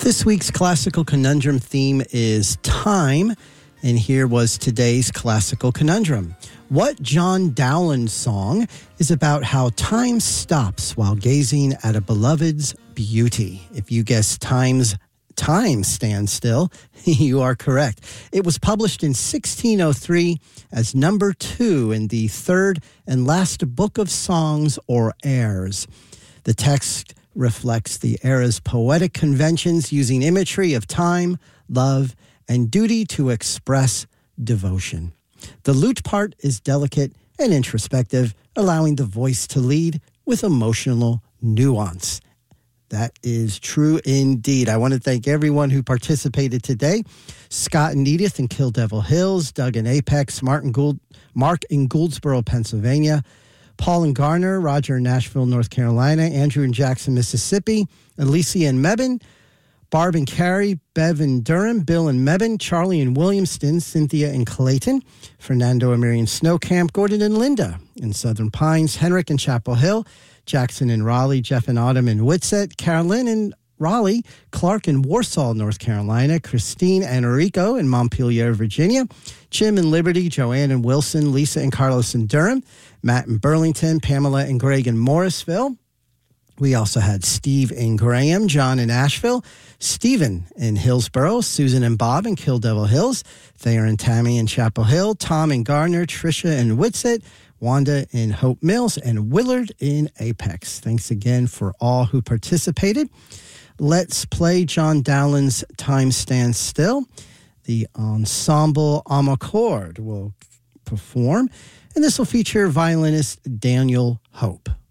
This week's classical conundrum theme is time, and here was today's classical conundrum. What John Dowland song is about how time stops while gazing at a beloved's beauty? If you guess time stands still, you are correct. It was published in 1603 as number 2 in the third and last book of songs or airs. The text reflects the era's poetic conventions using imagery of time, love, and duty to express devotion. The lute part is delicate and introspective, allowing the voice to lead with emotional nuance. That is true indeed. I want to thank everyone who participated today. Scott and Edith in Kill Devil Hills, Doug in Apex, Mark in Gouldsboro, Pennsylvania, Paul and Garner, Roger in Nashville, North Carolina, Andrew in Jackson, Mississippi, Alicia in Mebane, Barb and Carrie, Bev in Durham, Bill in Mebane, Charlie in Williamston, Cynthia in Clayton, Fernando and Marion Snow Camp, Gordon and Linda in Southern Pines, Henrik in Chapel Hill, Jackson in Raleigh, Jeff and Autumn in Whitsett, Carolyn in Raleigh, Clark in Warsaw, North Carolina, Christine and Enrico in Montpelier, Virginia, Jim in Liberty, Joanne in Wilson, Lisa and Carlos in Durham, Matt in Burlington, Pamela and Greg in Morrisville. We also had Steve in Graham, John in Asheville, Stephen in Hillsboro, Susan and Bob in Kill Devil Hills, Thayer and Tammy in Chapel Hill, Tom in Gardner, Tricia in Whitsett, Wanda in Hope Mills, and Willard in Apex. Thanks again for all who participated. Let's play John Dowland's Time Stands Still. The Ensemble Amarcord will perform, and this will feature violinist Daniel Hope.